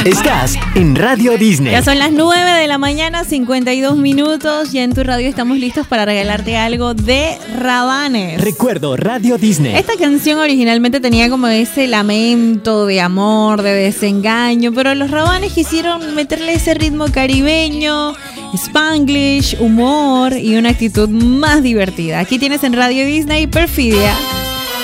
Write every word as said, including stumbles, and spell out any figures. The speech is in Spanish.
Estás en Radio Disney. Ya son las nueve de la mañana, cincuenta y dos minutos. Ya en tu radio estamos listos para regalarte algo de Rabanes. Recuerdo, Radio Disney. Esta canción originalmente tenía como ese lamento de amor, de desengaño, pero los Rabanes quisieron meterle ese ritmo caribeño, Spanglish, humor y una actitud más divertida. Aquí tienes en Radio Disney Perfidia.